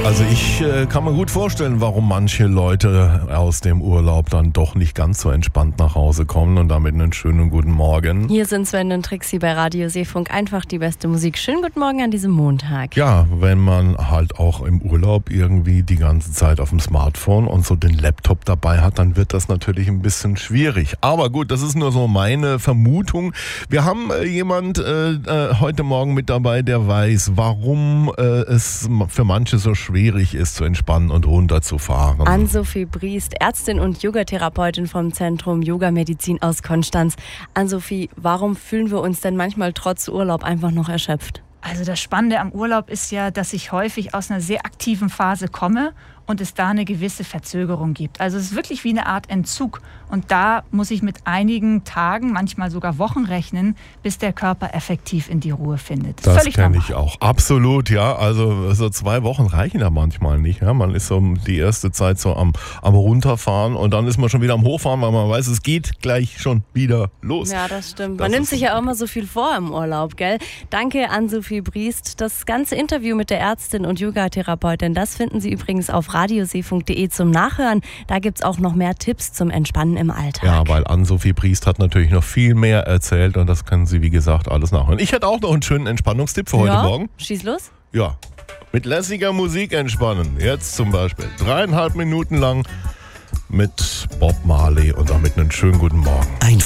Also ich kann mir gut vorstellen, warum manche Leute aus dem Urlaub dann doch nicht ganz so entspannt nach Hause kommen und damit einen schönen guten Morgen. Hier sind Sven und Trixie bei Radio Seefunk. Einfach die beste Musik. Schönen guten Morgen an diesem Montag. Ja, wenn man halt auch im Urlaub irgendwie die ganze Zeit auf dem Smartphone und so den Laptop dabei hat, dann wird das natürlich ein bisschen schwierig. Aber gut, das ist nur so meine Vermutung. Wir haben jemand heute Morgen mit dabei, der weiß, warum es für manche so schwierig ist, zu entspannen und runterzufahren. Ann-Sophie Briest, Ärztin und Yogatherapeutin vom Zentrum Yogamedizin aus Konstanz. Ann-Sophie, warum fühlen wir uns denn manchmal trotz Urlaub einfach noch erschöpft? Also das Spannende am Urlaub ist ja, dass ich häufig aus einer sehr aktiven Phase komme und es da eine gewisse Verzögerung gibt. Also es ist wirklich wie eine Art Entzug. Und da muss ich mit einigen Tagen, manchmal sogar Wochen rechnen, bis der Körper effektiv in die Ruhe findet. Das kenne ich auch. Absolut, ja. Also so 2 Wochen reichen da manchmal nicht. Ja? Man ist so die erste Zeit so am Runterfahren und dann ist man schon wieder am Hochfahren, weil man weiß, es geht gleich schon wieder los. Ja, das stimmt. Man nimmt sich ja auch immer so viel vor im Urlaub, gell? Danke, Ann-Sophie Briest. Das ganze Interview mit der Ärztin und Yogatherapeutin, das finden Sie übrigens auf radioseefunk.de zum Nachhören. Da gibt es auch noch mehr Tipps zum Entspannen im Alltag. Ja, weil Ann-Sophie Briest hat natürlich noch viel mehr erzählt und das können Sie, wie gesagt, alles nachhören. Ich hätte auch noch einen schönen Entspannungstipp für heute Morgen. Schieß los. Ja, mit lässiger Musik entspannen. Jetzt zum Beispiel 3,5 Minuten lang mit Bob Marley und damit einen schönen guten Morgen.